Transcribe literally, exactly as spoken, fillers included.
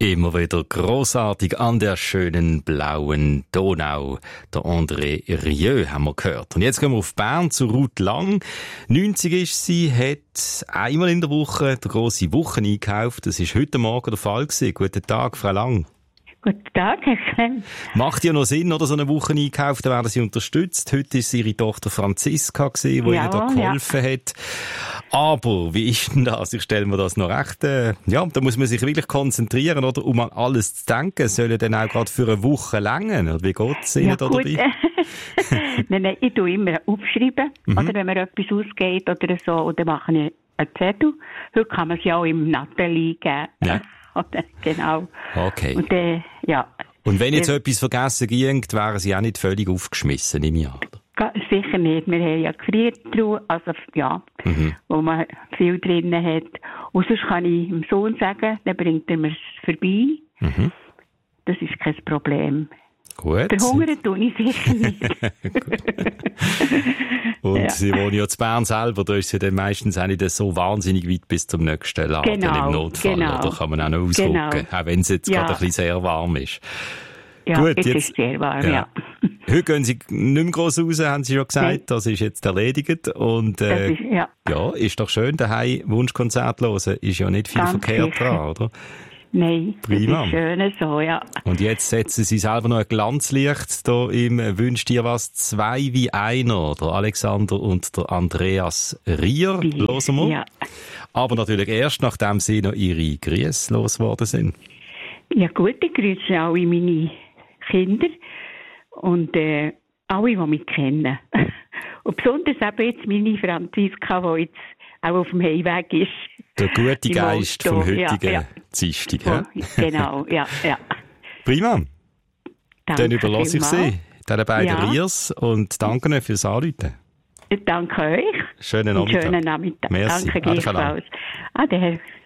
Immer wieder grossartig an der schönen blauen Donau. Der André Rieu haben wir gehört. Und jetzt gehen wir auf Bern zu Ruth Lang. neunzig ist sie, hat einmal in der Woche der grosse Wochen eingekauft. Das ist heute Morgen der Fall gewesen. Guten Tag, Frau Lang. Guten Tag, Herr Klenz. Macht ja noch Sinn, oder so eine Woche einkaufen, da werden Sie unterstützt. Heute ist ihre Tochter Franziska gewesen, die ja, Ihnen da geholfen ja. hat. Aber wie ist denn das? Ich stelle mir das noch recht, äh, ja, da muss man sich wirklich konzentrieren, oder? Um an alles zu denken. Sollen dann auch gerade für eine Woche länger? Oder wie geht es Ihnen ja, da gut. dabei? nein, nein, ich tue immer aufschreiben. Mhm. Oder wenn mir etwas ausgeht oder so, oder mache ich einen Zettel. Heute kann man es ja auch im Nathalie geben. Ja. Oder, genau. Okay. Und, äh, ja. Und wenn jetzt äh, etwas vergessen ging, wären Sie auch nicht völlig aufgeschmissen, nehme ich an. Sicher nicht. Wir haben ja Gefriertruhe, also ja, mhm. wo man viel drin hat. Und sonst kann ich dem Sohn sagen, dann bringt er mir es vorbei. Mhm. Das ist kein Problem. Gut. Verhungern tue ich sicher nicht. Und ja. Sie wohnen ja zu Bern selber, da ist es ja dann meistens auch nicht so wahnsinnig weit bis zum nächsten Laden genau, im Notfall. Genau. Da kann man auch noch ausrücken, genau. auch wenn es jetzt ja. gerade ein bisschen sehr warm ist. Ja, Gut, es jetzt, ist sehr warm, ja. ja. Heute gehen Sie nicht mehr gross raus, haben Sie schon gesagt. Nein. Das ist jetzt erledigt. Und, äh, ist, ja. ja, ist doch schön, daheim Wunschkonzert hören. Ist ja nicht viel Ganz verkehrt sicher. dran, oder? Nein, Prima. das ist schön so, ja. Und jetzt setzen Sie selber noch ein Glanzlicht da im «Wünscht dir was?» zwei wie einer, der Alexander und der Andreas Rier. Hören wir. Ja. Aber natürlich erst, nachdem Sie noch Ihre Grüße losgeworden sind. Ja gut, ich grüße alle meine Kinder und äh, alle, die mich kennen. Und besonders eben jetzt meine Franziska, die jetzt auch auf dem Heimweg ist. Der gute Geist vom heutigen ja, ja. Dienstag. Ja? Genau, ja, ja. Prima. Danke Dann überlasse ich Sie, den beiden ja. Riers, und danke Ihnen fürs Anrufen. Danke euch. Schönen Nachmittag. Schönen Nachmittag. Merci. Danke gleichfalls. Ade.